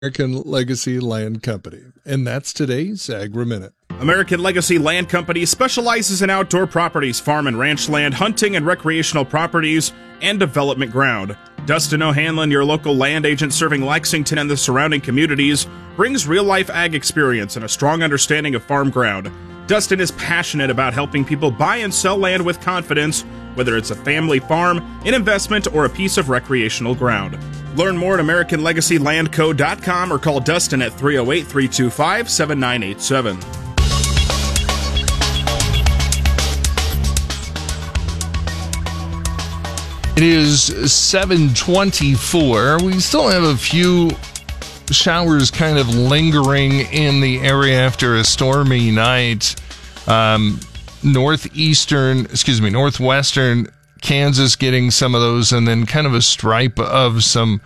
American Legacy Land Company. And that's today's Agri-Minute. American Legacy Land Company specializes in outdoor properties, farm and ranch land, hunting and recreational properties, and development ground. Dustin O'Hanlon, your local land agent serving Lexington and the surrounding communities, brings real-life ag experience and a strong understanding of farm ground. Dustin is passionate about helping people buy and sell land with confidence, whether it's a family farm, an investment, or a piece of recreational ground. Learn more at AmericanLegacyLandCo.com or call Dustin at 308-325-7987. It is 7:24. We still have a few showers kind of lingering in the area after a stormy night. Northwestern Kansas getting some of those, and then kind of a stripe of some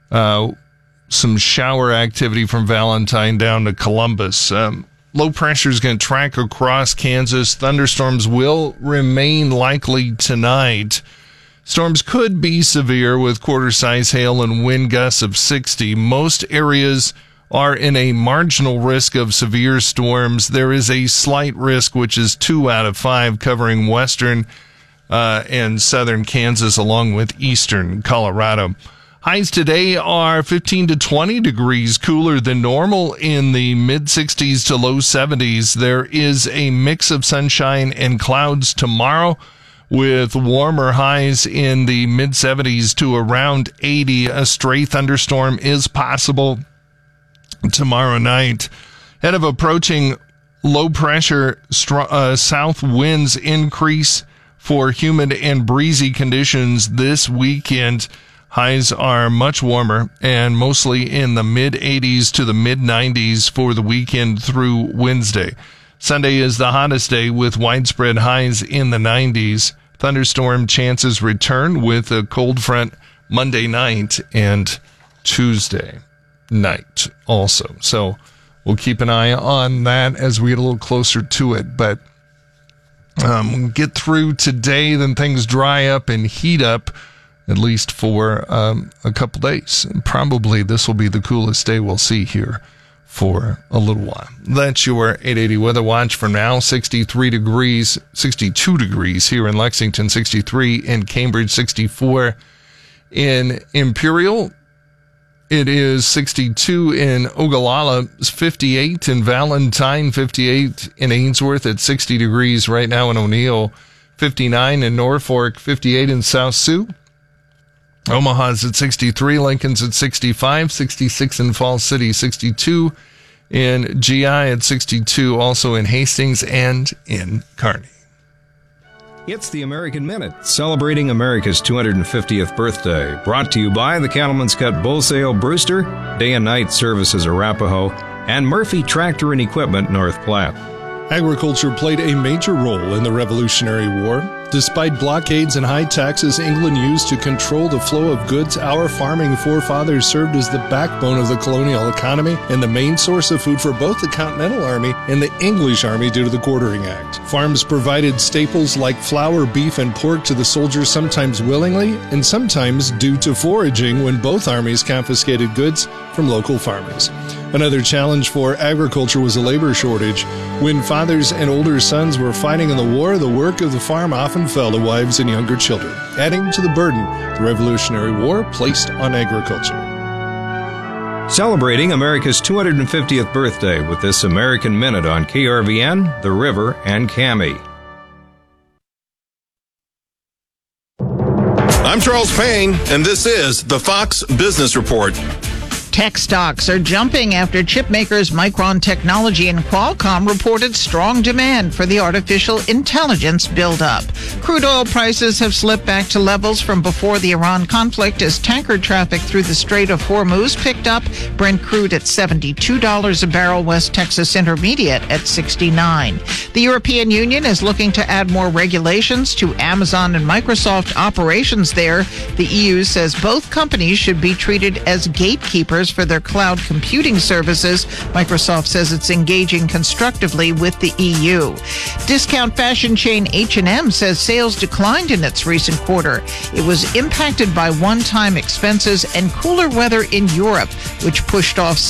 shower activity from Valentine down to Columbus. Low pressure is going to track across Kansas. Thunderstorms will remain likely tonight. Storms could be severe with quarter-size hail and wind gusts of 60. Most areas are in a marginal risk of severe storms. There is a slight risk, which is 2 out of 5, covering western and southern Kansas along with eastern Colorado. Highs today are 15 to 20 degrees cooler than normal in the mid-60s to low 70s. There is a mix of sunshine and clouds tomorrow, with warmer highs in the mid-70s to around 80. A stray thunderstorm is possible tomorrow night. Ahead of approaching low pressure, south winds increase for humid and breezy conditions this weekend. Highs are much warmer and mostly in the mid-80s to the mid-90s for the weekend through Wednesday. Sunday is the hottest day with widespread highs in the 90s. Thunderstorm chances return with a cold front Monday night and Tuesday night also. So we'll keep an eye on that as we get a little closer to it. But we'll get through today, then things dry up and heat up, at least for a couple days. And probably this will be the coolest day we'll see here for a little while. That's your 880 Weather Watch for now. 62 degrees here in Lexington, 63 in Cambridge, 64 in Imperial. It is 62 in Ogallala, 58 in Valentine, 58 in Ainsworth at 60 degrees right now in O'Neill, 59 in Norfolk, 58 in South Sioux. Omaha's at 63, Lincoln's at 65, 66 in Falls City, 62 in GI at 62, also in Hastings and in Kearney. It's the American Minute, celebrating America's 250th birthday. Brought to you by the Cattleman's Cut Bull Sale Brewster, Day and Night Services Arapahoe, and Murphy Tractor and Equipment North Platte. Agriculture played a major role in the Revolutionary War. Despite blockades and high taxes England used to control the flow of goods, our farming forefathers served as the backbone of the colonial economy and the main source of food for both the Continental Army and the English Army due to the Quartering Act. Farms provided staples like flour, beef, and pork to the soldiers, sometimes willingly and sometimes due to foraging when both armies confiscated goods from local farmers. Another challenge for agriculture was a labor shortage. When fathers and older sons were fighting in the war, the work of the farm often fell to wives and younger children, adding to the burden the Revolutionary War placed on agriculture. Celebrating America's 250th birthday with this American Minute on KRVN, The River, and Cami. I'm Charles Payne, and this is the Fox Business Report. Tech stocks are jumping after chip makers Micron Technology and Qualcomm reported strong demand for the artificial intelligence buildup. Crude oil prices have slipped back to levels from before the Iran conflict as tanker traffic through the Strait of Hormuz picked up. Brent crude at $72 a barrel, West Texas Intermediate at $69. The European Union is looking to add more regulations to Amazon and Microsoft operations there. The EU says both companies should be treated as gatekeepers for their cloud computing services. Microsoft says it's engaging constructively with the EU. Discount fashion chain H&M says sales declined in its recent quarter. It was impacted by one-time expenses and cooler weather in Europe, which pushed off